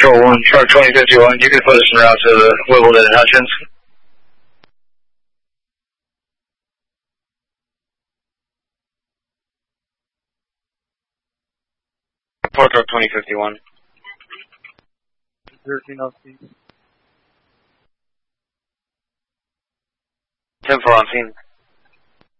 Control 1, Shark 2051, you can put us en route to the Wimbledon and Hutchins. Port Shark 2051. 13 LC. 10-4 on scene.